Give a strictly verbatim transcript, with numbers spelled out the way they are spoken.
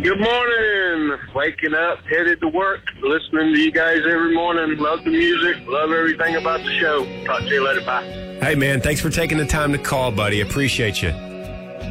Good morning. Waking up, headed to work, listening to you guys every morning. Love the music, love everything about the show. Talk to you later. Bye. Hey, man, thanks for taking the time to call, buddy. Appreciate you.